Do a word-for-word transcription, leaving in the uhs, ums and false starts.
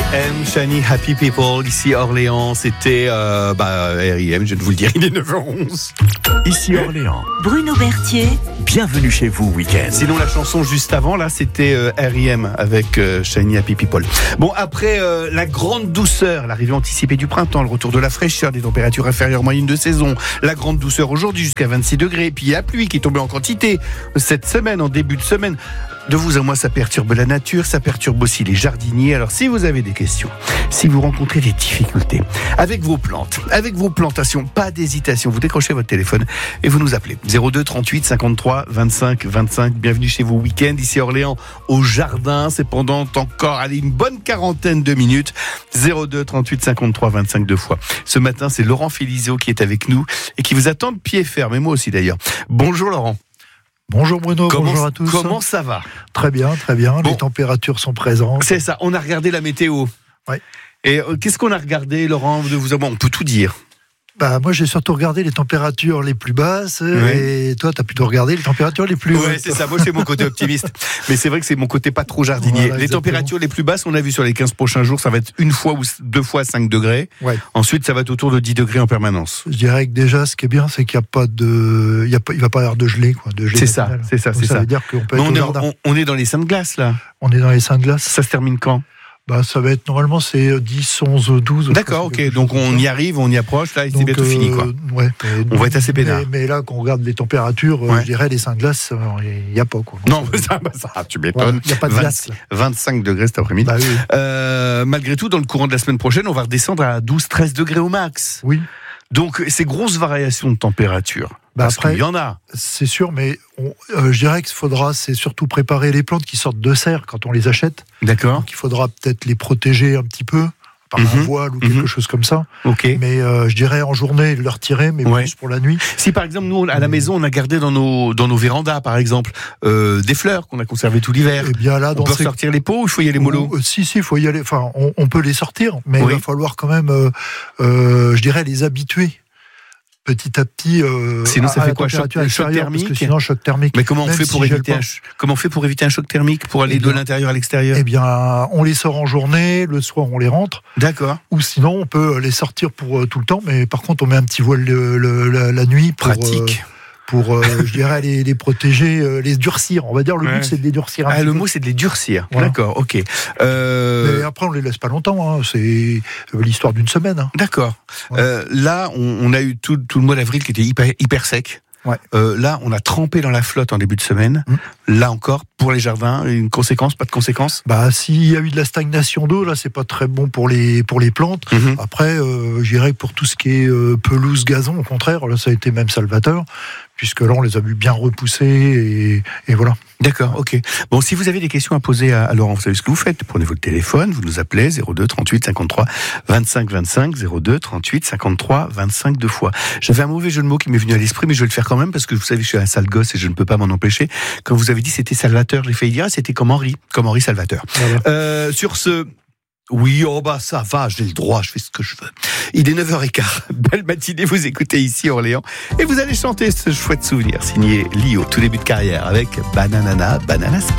M, Shiny Happy People, ici Orléans, c'était euh, bah, R I M, je vais vous le dire, il est neuf heures onze. Ici Orléans. Bruno Berthier. Bienvenue chez vous, week-end. Sinon, la chanson juste avant, là, c'était euh, R I M avec euh, Shiny Happy People. Bon, après euh, la grande douceur, l'arrivée anticipée du printemps, le retour de la fraîcheur, des températures inférieures moyennes de saison, la grande douceur aujourd'hui jusqu'à vingt-six degrés, puis la pluie qui est tombée en quantité cette semaine, en début de semaine. De vous à moi, ça perturbe la nature, ça perturbe aussi les jardiniers. Alors, si vous avez des questions, si vous rencontrez des difficultés avec vos plantes, avec vos plantations, pas d'hésitation, vous décrochez votre téléphone et vous nous appelez. zéro deux trente-huit cinquante-trois vingt-cinq vingt-cinq. Bienvenue chez vous, week-end, ici Orléans, au jardin. C'est pendant encore, allez, une bonne quarantaine de minutes. zéro deux trente-huit cinquante-trois vingt-cinq deux fois. Ce matin, c'est Laurent Félizot qui est avec nous et qui vous attend de pied ferme, et moi aussi d'ailleurs. Bonjour Laurent. Bonjour Bruno, comment, bonjour à tous. Comment ça va ? Très bien, très bien. Bon. Les températures sont présentes. C'est ça, on a regardé la météo. Ouais. Et euh, qu'est-ce qu'on a regardé, Laurent de vous bon, on peut tout dire. Bah, moi, j'ai surtout regardé les températures les plus basses, ouais. Et toi, tu as plutôt regardé les températures les plus hautes. Ouais, c'est ça. Moi, c'est mon côté optimiste. Mais c'est vrai que c'est mon côté pas trop jardinier. Voilà, les températures les plus basses, on a vu sur les quinze prochains jours, ça va être une fois ou deux fois cinq degrés. Ouais. Ensuite, ça va être autour de dix degrés en permanence. Je dirais que déjà, ce qui est bien, c'est qu'il y a pas de, il y a pas, il va pas y avoir de gelée, quoi. De gelée c'est, ça, naturelle. c'est ça, Donc c'est ça. ça. Ça veut dire qu'on peut Mais être on, au est, jardin. on, on est dans les seins de glace, là. On est dans les seins de glace. Ça se termine quand ? Bah, ça va être, normalement, c'est dix, onze, douze. D'accord, ok. Donc, on y arrive, on y approche, là, et c'est bientôt euh, fini, quoi. Ouais. On va être assez peinard. Mais, mais là, quand on regarde les températures, ouais. Je dirais, les seins de glace, il n'y a pas, quoi. Non, ça, bah, ça tu m'étonnes. Il n'y a pas de glace. vingt-cinq degrés cet après-midi. Bah, oui. euh, malgré tout, dans le courant de la semaine prochaine, on va redescendre à douze, treize degrés au max. Oui. Donc, ces grosses variations de température, bah parce après, qu'il y en a. C'est sûr, mais on, euh, je dirais qu'il faudra, c'est surtout préparer les plantes qui sortent de serre quand on les achète. D'accord. Donc, il faudra peut-être les protéger un petit peu par mm-hmm. un voile ou quelque mm-hmm. chose comme ça. Ok. Mais euh, je dirais en journée, le retirer, mais ouais. plus pour la nuit. Si par exemple, nous, à la maison, on a gardé dans nos, dans nos vérandas, par exemple, euh, des fleurs qu'on a conservées tout l'hiver. Eh bien là, on dans peut ces... sortir les pots ou il faut y aller mollo ? euh, Si, si, il faut y aller. Enfin, on, on peut les sortir, mais oui. Il va falloir quand même, euh, euh, je dirais, les habituer. Petit à petit. Euh, sinon, ça à fait quoi, choc, choc thermique ? Parce que sinon, choc thermique. Mais comment on fait pour si éviter un, comment on fait pour éviter un choc thermique, pour aller eh bien, de l'intérieur à l'extérieur ? Eh bien, on les sort en journée, le soir on les rentre. D'accord. Ou sinon, on peut les sortir pour euh, tout le temps, mais par contre, on met un petit voile le, le, la, la nuit. Pour, pratique. Euh, pour, euh, je dirais, les, les protéger, euh, les durcir. On va dire, le ouais. but, c'est de les durcir. Un ah, le peu. mot, c'est de les durcir. Voilà. D'accord, ok. Euh... Mais après, on les laisse pas longtemps. Hein. C'est l'histoire d'une semaine. Hein. D'accord. Ouais. Euh, là, on, on a eu tout, tout le mois d'avril qui était hyper, hyper sec. Ouais. Euh, là, on a trempé dans la flotte en début de semaine. Mmh. Là encore, pour les jardins, une conséquence, pas de conséquence ? Bah, s'il y a eu de la stagnation d'eau, là, c'est pas très bon pour les pour les plantes. Mmh. Après, euh, je dirais que pour tout ce qui est euh, pelouse, gazon, au contraire, là, ça a été même salvateur, puisque là, on les a vu bien repousser et, et voilà. D'accord, ok. Bon, si vous avez des questions à poser à, à Laurent, vous savez ce que vous faites. Prenez votre téléphone, vous nous appelez zéro deux trente-huit cinquante-trois vingt-cinq vingt-cinq, zéro deux trente-huit cinquante-trois vingt-cinq deux fois. J'avais un mauvais jeu de mots qui m'est venu à l'esprit, mais je vais le faire quand même parce que vous savez, je suis un sale gosse et je ne peux pas m'en empêcher. Quand vous avez dit c'était Salvateur, j'ai failli dire c'était comme Henri, comme Henri Salvateur. Voilà. Euh, sur ce... Oui, oh bah ça va, j'ai le droit, je fais ce que je veux. Il est neuf heures quinze, belle matinée, vous écoutez ici Orléans, et vous allez chanter ce chouette souvenir, signé Lio, tout début de carrière, avec Bananana, Banana.